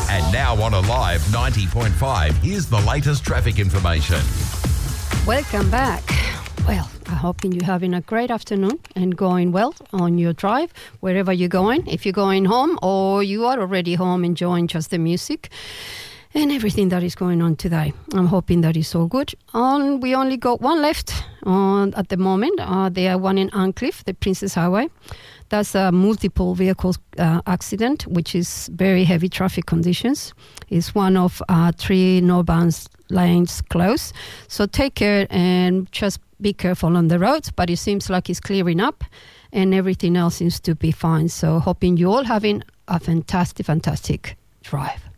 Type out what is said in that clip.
And now on Alive 90.5, here's the latest traffic information. Welcome back. Well, I'm hoping you're having a great afternoon and going well on your drive, wherever you're going. If you're going home or you are already home enjoying just the music and everything that is going on today. I'm hoping that is all good. We only got one left at the moment. The one in Arncliffe, the Princess Highway. That's a multiple vehicles accident, which is very heavy traffic conditions. It's one of 3 northbound lanes closed. So take care and just be careful on the roads. But it seems like it's clearing up and everything else seems to be fine. So hoping you all having a fantastic drive.